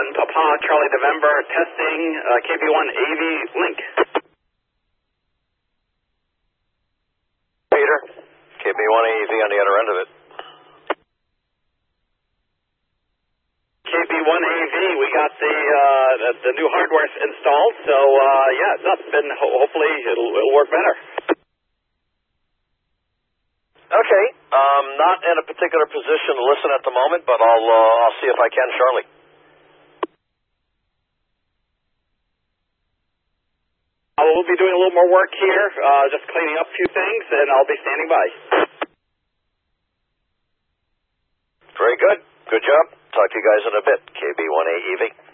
Papa Charlie November, testing KB1 AV link. Peter, KB1 AV on the other end of it. KB1 AV, we got the new hardware installed, so yeah, it's up, and hopefully it'll work better. Okay, not in a particular position to listen at the moment, but I'll see if I can shortly. We'll be doing a little more work here, just cleaning up a few things, and I'll be standing by. Very good. Good job. Talk to you guys in a bit. KB1 AEV.